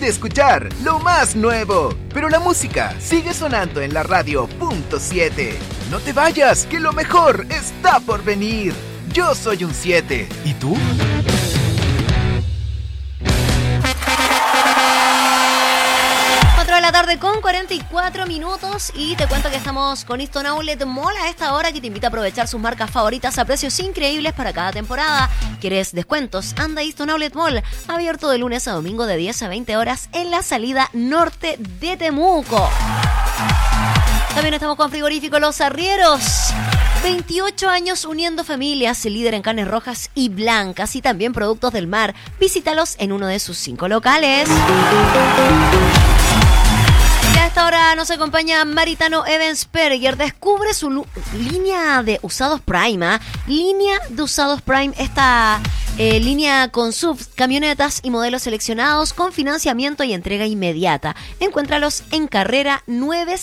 de escuchar lo más nuevo. Pero la música sigue sonando en la radio .7. No te vayas, que lo mejor está por venir. Yo soy un 7. ¿Y tú? De la tarde con 44 minutos y te cuento que estamos con Easton Outlet Mall a esta hora, que te invita a aprovechar sus marcas favoritas a precios increíbles para cada temporada. ¿Quieres descuentos? Anda a Easton Outlet Mall, abierto de lunes a domingo de 10 a 20 horas en la salida norte de Temuco. También estamos con Frigorífico Los Arrieros. 28 años uniendo familias, líder en carnes rojas y blancas y también productos del mar. Visítalos en uno de sus 5 locales. Y a esta hora nos acompaña Maritano Evansperger. Descubre su línea de usados Prime. Línea de usados Prime. Esta línea con SUVs, camionetas y modelos seleccionados con financiamiento y entrega inmediata. Encuéntralos en carrera 9